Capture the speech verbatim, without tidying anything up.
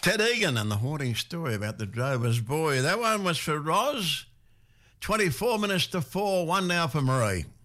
Ted Egan and the haunting story about the drover's boy. That one was for Roz. twenty-four minutes to four, one now for Marie.